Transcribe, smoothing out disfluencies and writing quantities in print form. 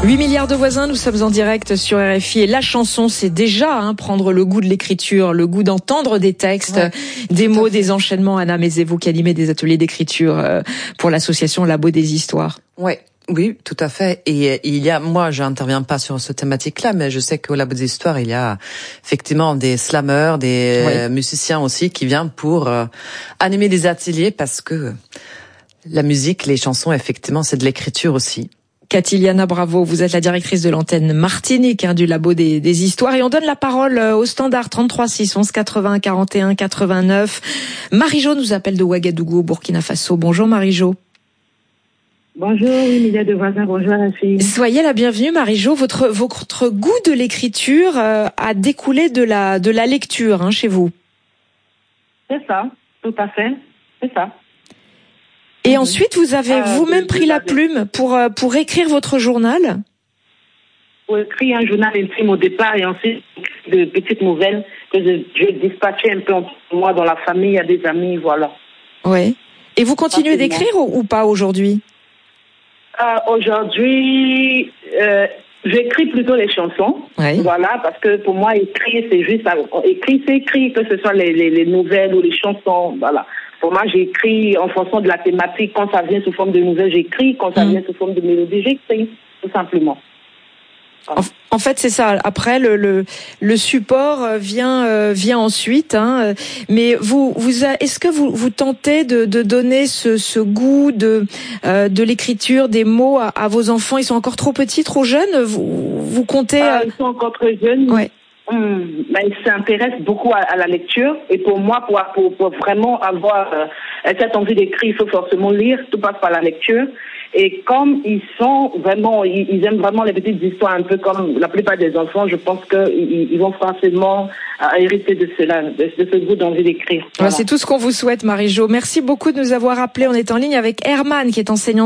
8 milliards de voisins, nous sommes en direct sur RFI et la chanson, c'est déjà prendre le goût de l'écriture, le goût d'entendre des textes, des mots, des enchaînements. Anna Mézévo qui animait des ateliers d'écriture pour l'association Labo des Histoires. Oui, tout à fait. Et moi, je n'interviens pas sur cette thématique-là, mais je sais qu'au Labo des Histoires, il y a effectivement des slammers, des musiciens aussi qui viennent pour animer des ateliers parce que la musique, les chansons, effectivement, c'est de l'écriture aussi. Catiliana Bravo, vous êtes la directrice de l'antenne Martinique du Labo des Histoires et on donne la parole au standard 33 6 11 80 41 89. Marie-Jo nous appelle de Ouagadougou au Burkina Faso. Bonjour Marie-Jo. Bonjour, milliers de voisins, bonjour la fille. Soyez la bienvenue Marie-Jo. Votre goût de l'écriture a découlé de la lecture chez vous. C'est ça, tout à fait, c'est ça. Et ensuite, vous avez vous-même pris la plume pour écrire votre journal? Pour écrire un journal intime au départ et ensuite de petites nouvelles que je dispatchais un peu entre moi dans la famille, à des amis, voilà. Oui. Et vous continuez d'écrire ou pas aujourd'hui? Aujourd'hui, j'écris plutôt les chansons, voilà, parce que pour moi, écrire, c'est juste écrire, c'est écrire, que ce soit les nouvelles ou les chansons, voilà. Pour moi, j'écris en fonction de la thématique. Quand ça vient sous forme de nouvelles, j'écris. Quand ça vient sous forme de mélodie, j'écris, tout simplement. Voilà. En fait, c'est ça. Après, le support vient ensuite. Mais est-ce que vous tentez de donner ce goût de l'écriture, des mots à vos enfants? Ils sont encore trop petits, trop jeunes. Vous comptez Ils sont encore très jeunes. Ouais. Ils s'intéressent beaucoup à la lecture et pour moi, pour vraiment avoir cette envie d'écrire, il faut forcément lire, tout passe par la lecture. Et comme ils aiment vraiment les petites histoires, un peu comme la plupart des enfants, je pense qu'ils vont forcément hériter de cela, de ce goût d'envie d'écrire. Voilà. C'est tout ce qu'on vous souhaite, Marie-Jo. Merci beaucoup de nous avoir appelés. On est en ligne avec Herman qui est enseignant